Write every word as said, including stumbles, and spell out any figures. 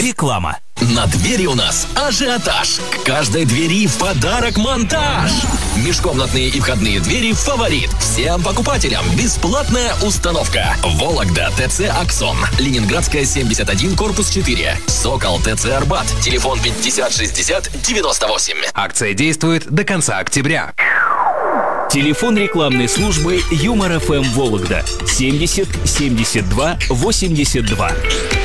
Реклама. На двери у нас ажиотаж. К каждой двери в подарок монтаж. Межкомнатные и входные двери «Фаворит». Всем покупателям бесплатная установка. Вологда, ТЦ «Аксон». Ленинградская, семьдесят один, корпус четыре. Сокол, ТЦ «Арбат». Телефон пятьдесят шестьдесят девяносто восемь. Акция действует до конца октября. Телефон рекламной службы Юмор ФМ Вологда семьдесят семьдесят два восемьдесят два.